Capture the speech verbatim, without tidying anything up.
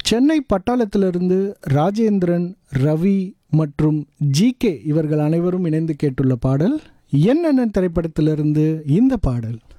சென்னை பட்டாளத்திலிருந்து ராஜேந்திரன், ரவி மற்றும் G K இவர்கள் அனைவரும் இணைந்து கேட்டுள்ள பாடல் என்னென்ன திரைப்படத்திலிருந்து இந்த பாடல்.